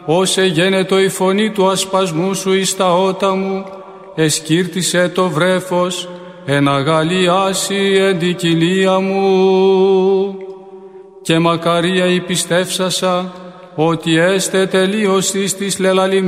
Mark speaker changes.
Speaker 1: ως εγένετο η φωνή του ασπασμού σου εις τα ότα μου, εσκύρτησε το βρέφος, εναγαλιάσει εν την κοιλία μου. Και μακαρία η πιστεύσασα, ότι έστε τελείωσης της λελαλημένης